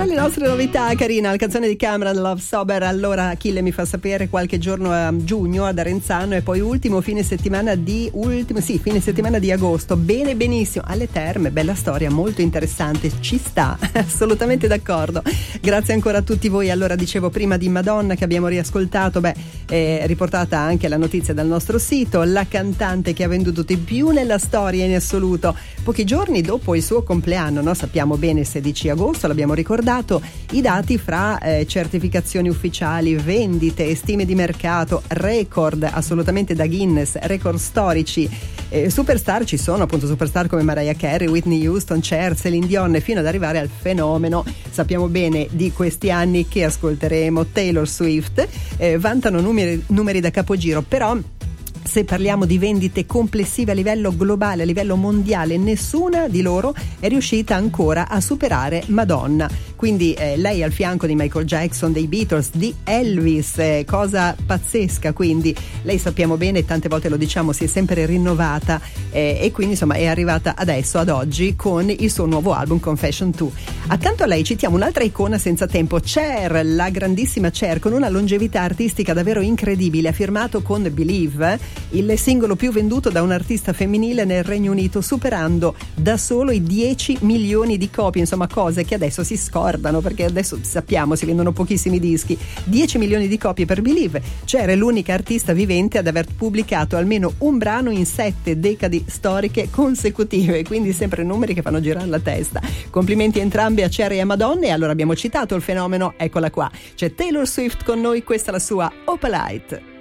Tra le nostre novità, carina, la canzone di Cameron, Love Sober. Allora Achille mi fa sapere qualche giorno a giugno ad Arenzano e poi fine settimana di agosto. Bene, benissimo, alle Terme, bella storia, molto interessante, ci sta, assolutamente d'accordo. Grazie ancora a tutti voi. Allora, dicevo prima di Madonna che abbiamo riascoltato, riportata anche la notizia dal nostro sito, la cantante che ha venduto di più nella storia in assoluto, pochi giorni dopo il suo compleanno, no? Sappiamo bene, 16 agosto, l'abbiamo ricordato, i dati fra certificazioni ufficiali, vendite, stime di mercato, record assolutamente da Guinness, record storici, superstar ci sono, appunto superstar come Mariah Carey, Whitney Houston, Cher, Celine Dion, fino ad arrivare al fenomeno, sappiamo bene di questi anni che ascolteremo, Taylor Swift. Vantano numeri da capogiro, però se parliamo di vendite complessive a livello globale, a livello mondiale, nessuna di loro è riuscita ancora a superare Madonna. Quindi lei al fianco di Michael Jackson, dei Beatles, di Elvis, cosa pazzesca. Quindi lei, sappiamo bene, tante volte lo diciamo, si è sempre rinnovata e quindi insomma è arrivata adesso, ad oggi, con il suo nuovo album Confession 2. Accanto a lei citiamo un'altra icona senza tempo, Cher, la grandissima Cher, con una longevità artistica davvero incredibile. Ha firmato con Believe, il singolo più venduto da un artista femminile nel Regno Unito, superando da solo i 10 milioni di copie, insomma cose che adesso si scordano perché adesso sappiamo si vendono pochissimi dischi. 10 milioni di copie per Believe. Cher è l'unica artista vivente ad aver pubblicato almeno un brano in 7 decadi storiche consecutive, quindi sempre numeri che fanno girare la testa. Complimenti entrambi a Cher e a Madonna. E allora abbiamo citato il fenomeno, eccola qua, c'è Taylor Swift con noi, questa è la sua Opalite.